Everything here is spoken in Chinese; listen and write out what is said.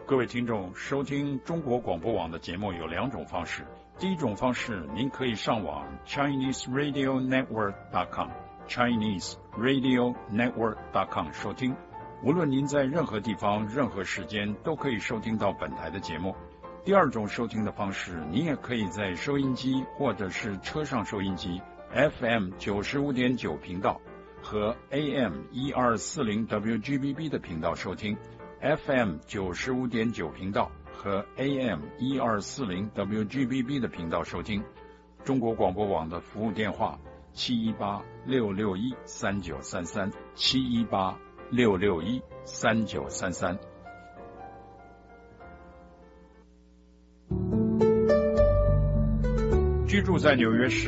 各位听众，收听中国广播网的节目有两种方式。第一种方式，您可以上网 ChineseRadioNetwork.com 收听。无论您在任何地方、任何时间，都可以收听到本台的节目。第二种收听的方式，您也可以在收音机或者是车上收音机 FM 95.9频道和 AM 1240 WGBB 的频道收听。FM 95.9频道和 AM 1240 WGBB 的频道收听。中国广播网的服务电话718-661-3933 718-661-3933。居住在纽约市